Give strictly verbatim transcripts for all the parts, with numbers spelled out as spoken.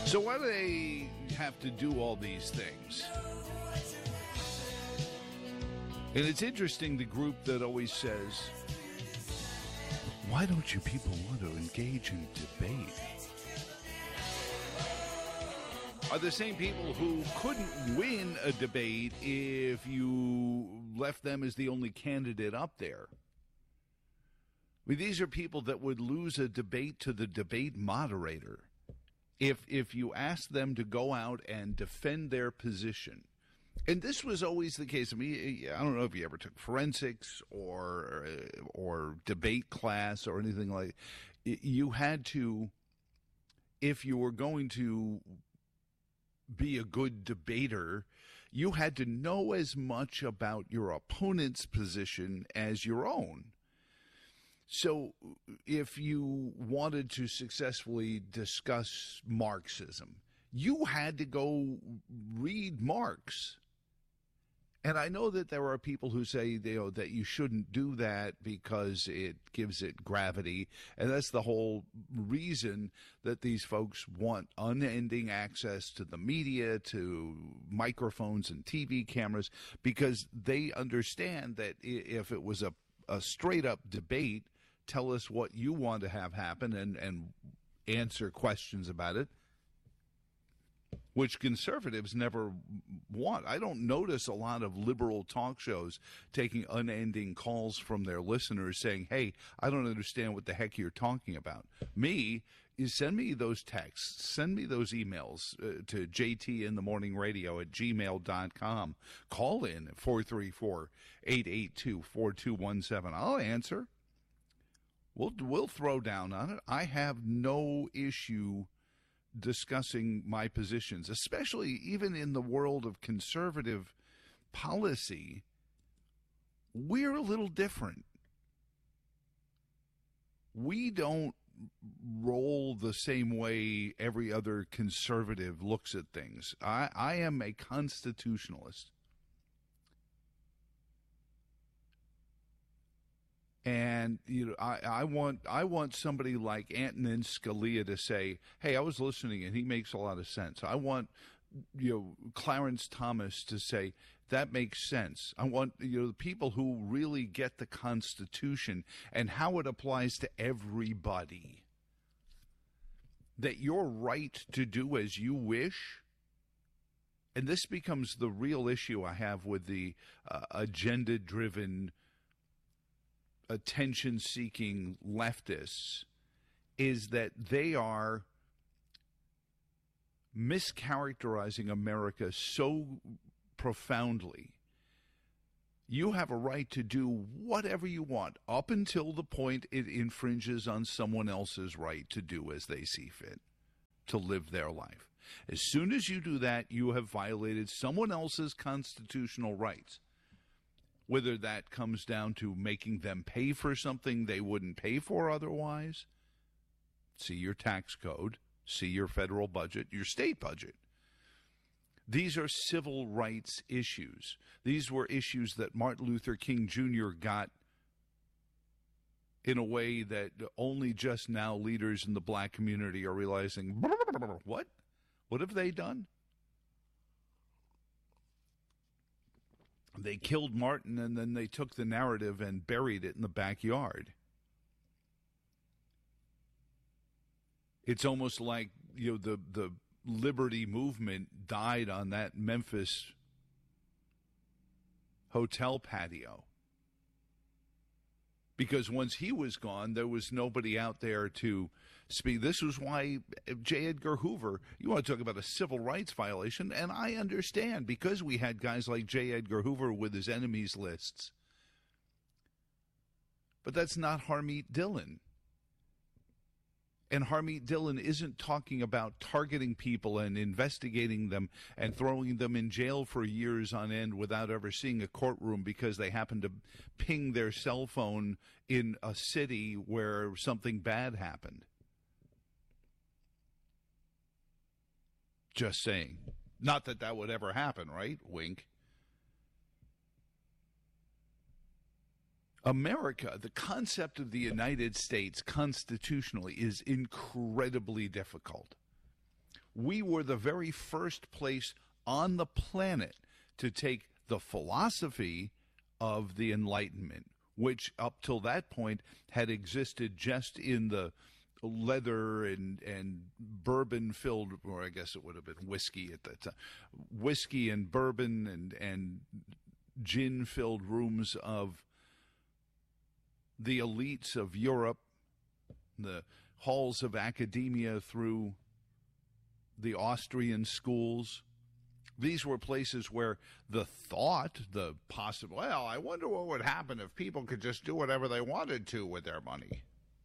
So why do they have to do all these things? And it's interesting, the group that always says, why don't you people want to engage in debate? Are the same people who couldn't win a debate if you left them as the only candidate up there. I mean, these are people that would lose a debate to the debate moderator if if you asked them to go out and defend their position. And this was always the case. I mean, I don't know if you ever took forensics or or debate class or anything like that. You had to, if you were going to be a good debater, you had to know as much about your opponent's position as your own. So if you wanted to successfully discuss Marxism, you had to go read Marx. And I know that there are people who say, you know, that you shouldn't do that because it gives it gravity. And that's the whole reason that these folks want unending access to the media, to microphones and T V cameras, because they understand that if it was a, a straight-up debate, tell us what you want to have happen and, and answer questions about it, which conservatives never want. I don't notice a lot of liberal talk shows taking unending calls from their listeners saying, hey, I don't understand what the heck you're talking about. Me, is send me those texts, send me those emails uh, to jtinthemorningradio at gmail dot com. Call in at four three four, eight eight two, four two one seven. I'll answer. We'll, we'll throw down on it. I have no issue discussing my positions, especially even in the world of conservative policy. We're a little different. We don't roll the same way every other conservative looks at things. I, I am a constitutionalist. And you know, I, I want I want somebody like Antonin Scalia to say, "Hey, I was listening, and he makes a lot of sense." I want you know Clarence Thomas to say that makes sense. I want you know the people who really get the Constitution and how it applies to everybody. That your right to do as you wish. And this becomes the real issue I have with the uh, agenda-driven, attention-seeking leftists, is that they are mischaracterizing America so profoundly. You have a right to do whatever you want up until the point it infringes on someone else's right to do as they see fit, to live their life. As soon as you do that, you have violated someone else's constitutional rights. Whether that comes down to making them pay for something they wouldn't pay for otherwise. See your tax code, see your federal budget, your state budget. These are civil rights issues. These were issues that Martin Luther King Junior got in a way that only just now leaders in the black community are realizing, what? What have they done? They killed Martin, and then they took the narrative and buried it in the backyard. It's almost like, you know, the, the liberty movement died on that Memphis hotel patio. Because once he was gone, there was nobody out there to speak. This was why J. Edgar Hoover, you want to talk about a civil rights violation, and I understand, because we had guys like J. Edgar Hoover with his enemies lists. But that's not Harmeet Dillon. And Harmeet Dillon isn't talking about targeting people and investigating them and throwing them in jail for years on end without ever seeing a courtroom because they happen to ping their cell phone in a city where something bad happened. Just saying. Not that that would ever happen, right? Wink. America, the concept of the United States constitutionally is incredibly difficult. we were the very first place on the planet to take the philosophy of the Enlightenment, which up till that point had existed just in the leather and, and bourbon-filled, or I guess it would have been whiskey at that time, whiskey and bourbon and, and gin-filled rooms of the elites of Europe, the halls of academia through the Austrian schools. These were places where the thought, the possible, well, I wonder what would happen if people could just do whatever they wanted to with their money.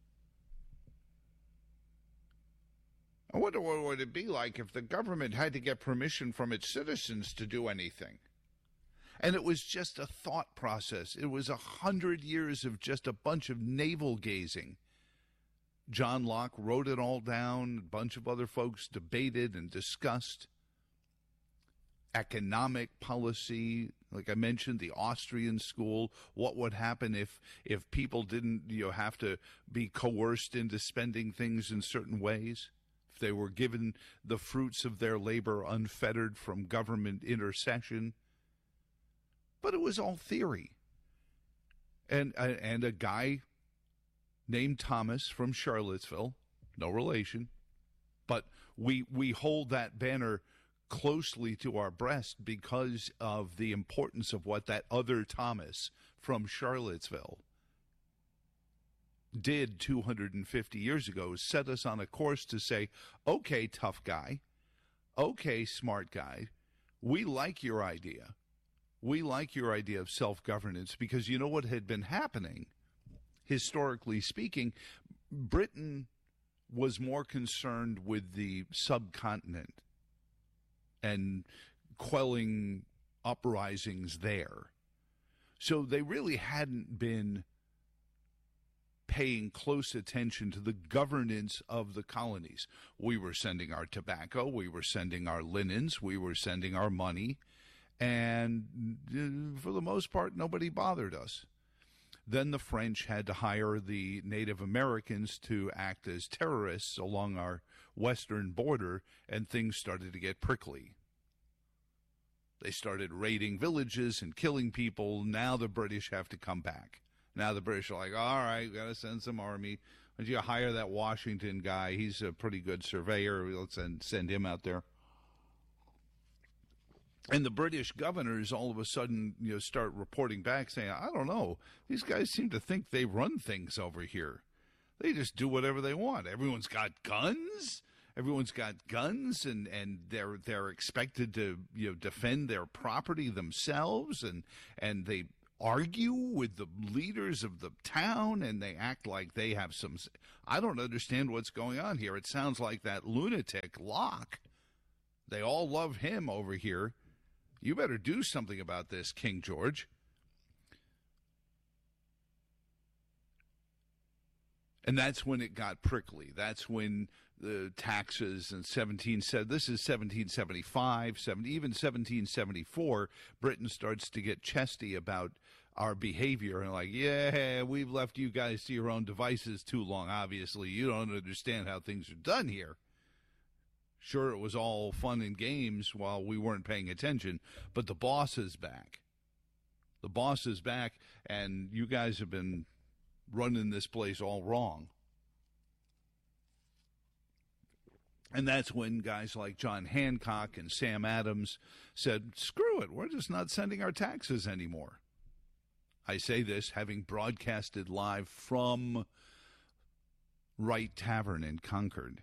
I wonder what would it be like if the government had to get permission from its citizens to do anything. And it was just a thought process. It was a hundred years of just a bunch of navel-gazing. John Locke wrote it all down. A bunch of other folks debated and discussed economic policy. Like I mentioned, the Austrian school. What would happen if if people didn't, you know, have to be coerced into spending things in certain ways? If they were given the fruits of their labor unfettered from government intercession? But it was all theory. And and a guy named Thomas from Charlottesville, no relation, but we we hold that banner closely to our breast because of the importance of what that other Thomas from Charlottesville did two hundred fifty years ago, set us on a course to say, okay, tough guy, okay, smart guy, we like your idea. We like your idea of self-governance because you know what had been happening? Historically speaking, Britain was more concerned with the subcontinent and quelling uprisings there. So they really hadn't been paying close attention to the governance of the colonies. We were sending our tobacco, we were sending our linens, we were sending our money, and for the most part, nobody bothered us. Then the French had to hire the Native Americans to act as terrorists along our western border, and things started to get prickly. They started raiding villages and killing people. Now the British have to come back. Now the British are like, all right, we've got to send some army. Why don't you hire that Washington guy? He's a pretty good surveyor. Let's send, send him out there. And the British governors all of a sudden, you know, start reporting back saying, I don't know, these guys seem to think they run things over here. They just do whatever they want. Everyone's got guns. Everyone's got guns, and, and they're they're expected to, you know, defend their property themselves, and and they argue with the leaders of the town, and they act like they have some. I don't understand what's going on here. It sounds like that lunatic Locke. They all love him over here. You better do something about this, King George. And that's when it got prickly. That's when the taxes in seventeen said this is seventeen seventy-five, seventy, even seventeen seventy-four. Britain starts to get chesty about our behavior and like, yeah, we've left you guys to your own devices too long. Obviously, you don't understand how things are done here. Sure, it was all fun and games while we weren't paying attention, but the boss is back. The boss is back, and you guys have been running this place all wrong. And that's when guys like John Hancock and Sam Adams said, screw it, we're just not sending our taxes anymore. I say this having broadcasted live from Wright Tavern in Concord,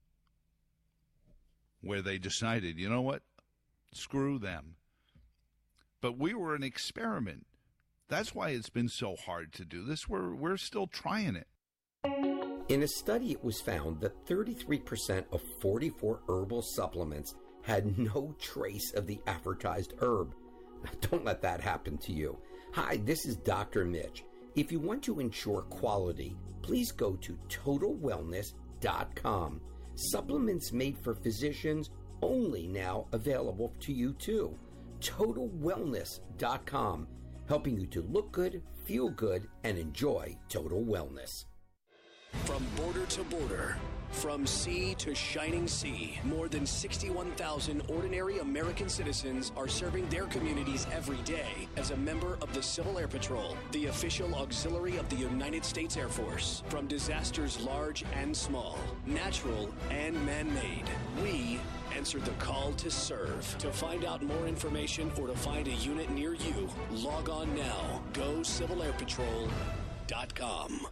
where they decided, you know what, screw them. But we were an experiment. That's why it's been so hard to do this. We're, we're still trying it. In a study, it was found that thirty-three percent of forty-four herbal supplements had no trace of the advertised herb. Don't let that happen to you. Hi, this is Doctor Mitch. If you want to ensure quality, please go to total wellness dot com. Supplements made for physicians only now available to you too. total wellness dot com, helping you to look good, feel good, and enjoy total wellness. From border to border, From sea to shining sea, more than sixty-one thousand ordinary American citizens are serving their communities every day as a member of the Civil Air Patrol, the official auxiliary of the United States Air Force. From disasters large and small, natural and man-made, we answer the call to serve. To find out more information or to find a unit near you, log on now. go civil air patrol dot com.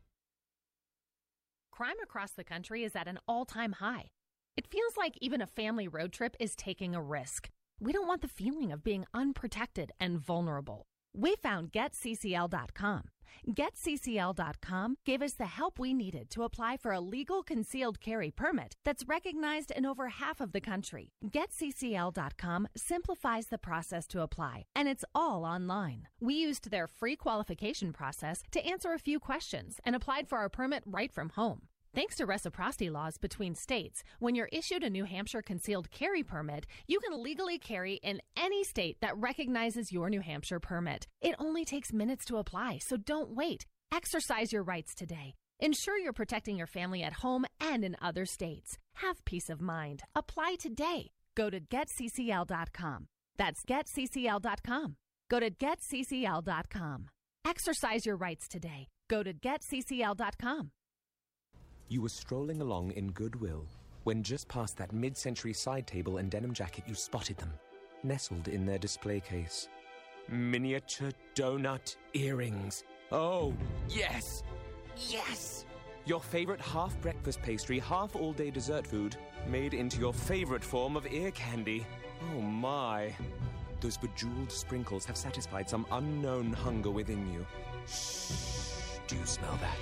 Crime across the country is at an all-time high. It feels like even a family road trip is taking a risk. We don't want the feeling of being unprotected and vulnerable. We found get C C L dot com. get C C L dot com gave us the help we needed to apply for a legal concealed carry permit that's recognized in over half of the country. get C C L dot com simplifies the process to apply, and it's all online. We used their free qualification process to answer a few questions and applied for our permit right from home. Thanks to reciprocity laws between states, when you're issued a New Hampshire concealed carry permit, you can legally carry in any state that recognizes your New Hampshire permit. It only takes minutes to apply, so don't wait. Exercise your rights today. Ensure you're protecting your family at home and in other states. Have peace of mind. Apply today. Go to get C C L dot com. That's get C C L dot com. Go to get C C L dot com. Exercise your rights today. Go to get C C L dot com. You were strolling along in Goodwill when just past that mid-century side table and denim jacket you spotted them, nestled in their display case. Miniature donut earrings. Oh, yes! Yes! Your favorite half-breakfast pastry, half-all-day dessert food, made into your favorite form of ear candy. Oh, my. Those bejeweled sprinkles have satisfied some unknown hunger within you. Shh. Do you smell that?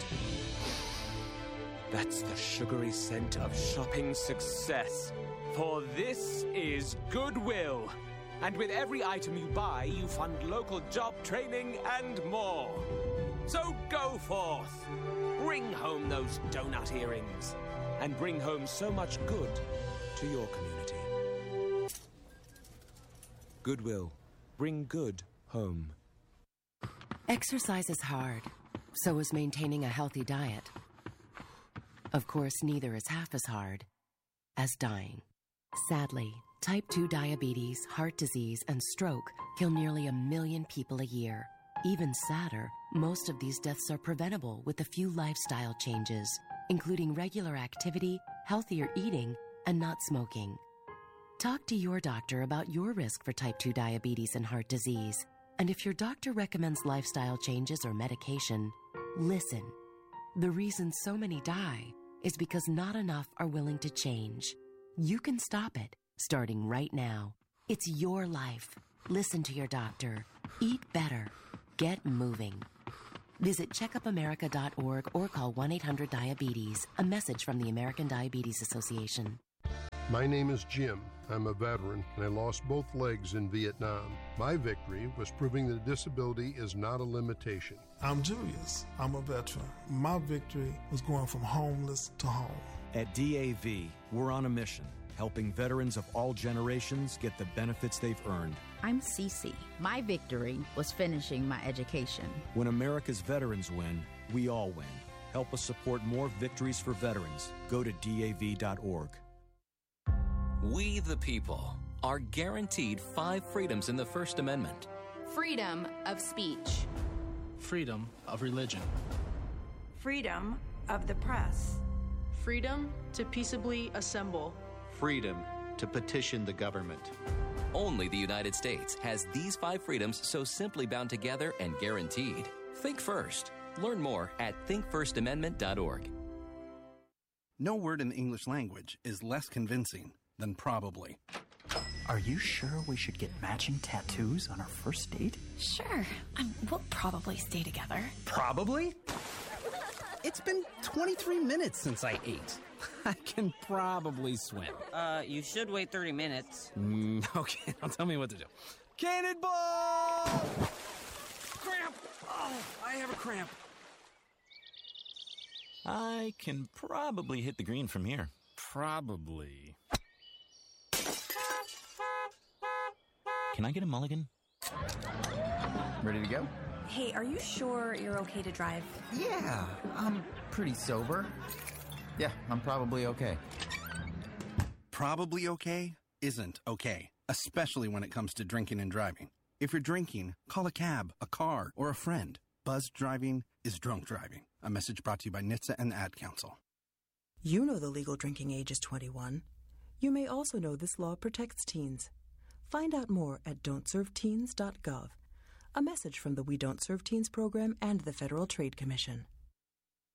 That's the sugary scent of shopping success. For this is Goodwill. And with every item you buy, you fund local job training and more. So go forth. Bring home those donut earrings. And bring home so much good to your community. Goodwill. Bring good home. Exercise is hard. So is maintaining a healthy diet. Of course, neither is half as hard as dying. Sadly, type two diabetes, heart disease, and stroke kill nearly a million people a year. Even sadder, most of these deaths are preventable with a few lifestyle changes, including regular activity, healthier eating, and not smoking. Talk to your doctor about your risk for type two diabetes and heart disease. And if your doctor recommends lifestyle changes or medication, listen. The reason so many die is because not enough are willing to change. You can stop it, starting right now. It's your life. Listen to your doctor. Eat better. Get moving. Visit checkup america dot org or call one eight hundred diabetes. A message from the American Diabetes Association. My name is Jim. I'm a veteran, and I lost both legs in Vietnam. My victory was proving that disability is not a limitation. I'm Julius. I'm a veteran. My victory was going from homeless to home. At D A V, we're on a mission, helping veterans of all generations get the benefits they've earned. I'm Cece. My victory was finishing my education. When America's veterans win, we all win. Help us support more victories for veterans. Go to D A V dot org. We, the people, are guaranteed five freedoms in the First Amendment. Freedom of speech. Freedom of religion. Freedom of the press. Freedom to peaceably assemble. Freedom to petition the government. Only the United States has these five freedoms so simply bound together and guaranteed. Think first. Learn more at think first amendment dot org. No word in the English language is less convincing than probably. Are you sure we should get matching tattoos on our first date? Sure. Um, we'll probably stay together. Probably? It's been twenty-three minutes since I ate. I can probably swim. Uh, you should wait thirty minutes. Mm, okay, now tell me what to do. Cannonball! Cramp! Oh, I have a cramp. I can probably hit the green from here. Probably. Can I get a mulligan? Ready to go? Hey, are you sure you're okay to drive? Yeah, I'm pretty sober. Yeah, I'm probably okay. Probably okay isn't okay, especially when it comes to drinking and driving. If you're drinking, call a cab, a car, or a friend. Buzzed driving is drunk driving. A message brought to you by N H T S A and the Ad Council. You know the legal drinking age is twenty-one. You may also know this law protects teens. Find out more at don't serve teens dot gov. A message from the We Don't Serve Teens program and the Federal Trade Commission.